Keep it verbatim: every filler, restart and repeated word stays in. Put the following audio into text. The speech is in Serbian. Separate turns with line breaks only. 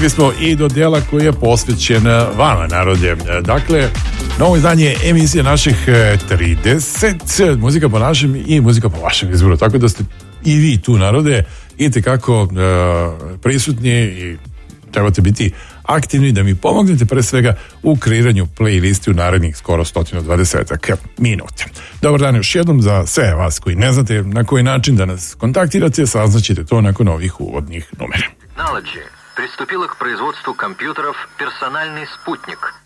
Stigli smo i do dijela koji je posvećen vama, narode. Dakle, novo izdanje emisije naših trideset, muzika po našem i muzika po vašem izboru. Tako da ste i vi tu, narode, itekako uh, prisutni i trebate biti aktivni da mi pomognete pre svega u kreiranju playlisti u narednih skoro sto dvadeset minuta. Dobar dan još jednom za sve vas koji ne znate na koji način da nas kontaktirate, saznaćete to nakon ovih uvodnih numera.
Technology приступила к производству компьютеров «Персональный спутник».